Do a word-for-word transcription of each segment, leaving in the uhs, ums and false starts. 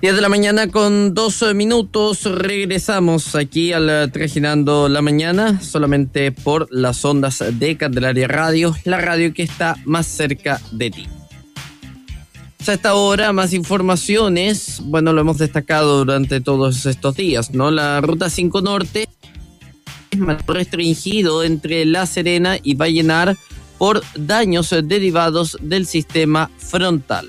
diez de la mañana con doce minutos, regresamos aquí al Trajinando la Mañana, solamente por las ondas de Candelaria Radio, la radio que está más cerca de ti. A esta hora, más informaciones, bueno, lo hemos destacado durante todos estos días, ¿no? La Ruta cinco Norte es más restringido entre La Serena y Vallenar por daños derivados del sistema frontal.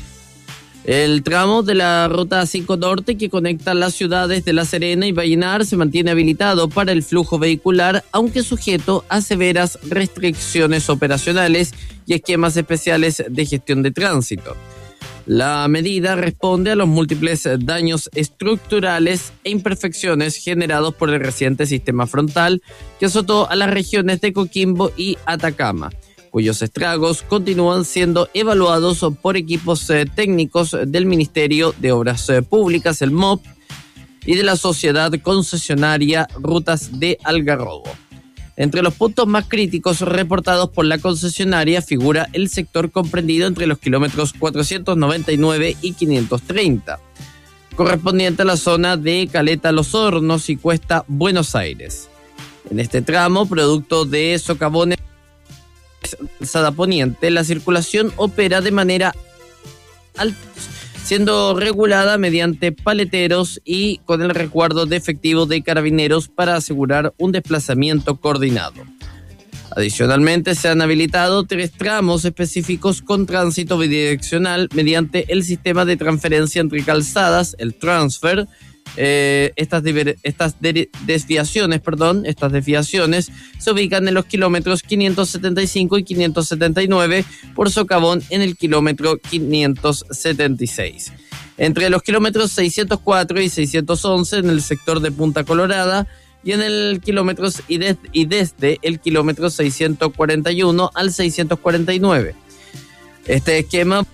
El tramo de la Ruta cinco Norte que conecta las ciudades de La Serena y Vallenar se mantiene habilitado para el flujo vehicular, aunque sujeto a severas restricciones operacionales y esquemas especiales de gestión de tránsito. La medida responde a los múltiples daños estructurales e imperfecciones generados por el reciente sistema frontal que azotó a las regiones de Coquimbo y Atacama, cuyos estragos continúan siendo evaluados por equipos eh, técnicos del Ministerio de Obras eh, Públicas, el M O P, y de la sociedad concesionaria Rutas de Algarrobo. Entre los puntos más críticos reportados por la concesionaria figura el sector comprendido entre los kilómetros cuatrocientos noventa y nueve y quinientos treinta, correspondiente a la zona de Caleta Los Hornos y Cuesta Buenos Aires. En este tramo, producto de socavones calzada poniente, la circulación opera de manera alta, siendo regulada mediante paleteros y con el resguardo de efectivos de carabineros para asegurar un desplazamiento coordinado. Adicionalmente, se han habilitado tres tramos específicos con tránsito bidireccional mediante el sistema de transferencia entre calzadas, el transfer. Eh, estas diver, estas de, desviaciones, perdón, estas desviaciones se ubican en los kilómetros quinientos setenta y cinco y quinientos setenta y nueve, por socavón en el kilómetro quinientos setenta y seis. Entre los kilómetros seiscientos cuatro y seiscientos once en el sector de Punta Colorada y en el kilómetro y, de, y desde el kilómetro seiscientos cuarenta y uno al seiscientos cuarenta y nueve. Este esquema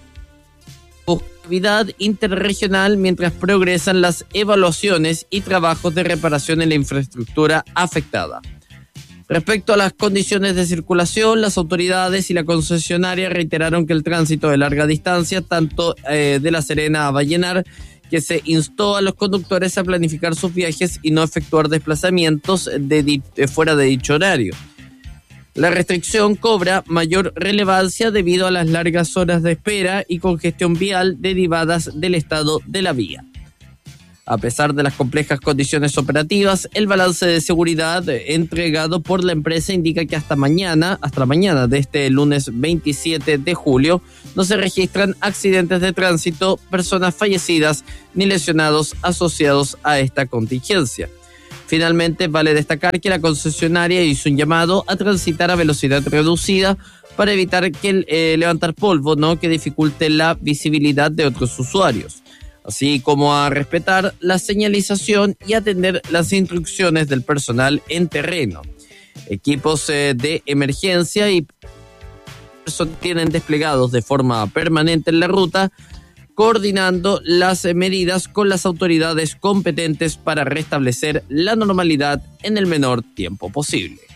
interregional mientras progresan las evaluaciones y trabajos de reparación en la infraestructura afectada. Respecto a las condiciones de circulación, las autoridades y la concesionaria reiteraron que el tránsito de larga distancia, tanto eh, de La Serena a Vallenar, que se instó a los conductores a planificar sus viajes y no efectuar desplazamientos de, de, de fuera de dicho horario. La restricción cobra mayor relevancia debido a las largas horas de espera y congestión vial derivadas del estado de la vía. A pesar de las complejas condiciones operativas, el balance de seguridad entregado por la empresa indica que hasta mañana, hasta la mañana de este lunes veintisiete de julio, no se registran accidentes de tránsito, personas fallecidas ni lesionados asociados a esta contingencia. Finalmente, vale destacar que la concesionaria hizo un llamado a transitar a velocidad reducida para evitar que el, eh, levantar polvo, ¿no?, que dificulte la visibilidad de otros usuarios, así como a respetar la señalización y atender las instrucciones del personal en terreno. Equipos eh, de emergencia y personas tienen desplegados de forma permanente en la ruta, coordinando las medidas con las autoridades competentes para restablecer la normalidad en el menor tiempo posible.